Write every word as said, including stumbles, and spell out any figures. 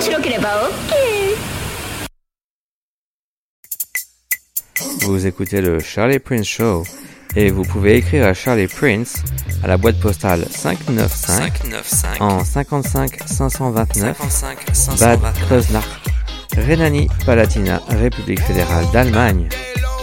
白ければ OK。 Vous écoutez le Charlie Prince Show et vous pouvez écrire à Charlie Prince à la boîte postale cinq cent quatre-vingt-cinq en cinquante-cinq cinq cent vingt-neuf Bad Kreuznach, Rhénanie-Palatinat, République fédérale d'Allemagne.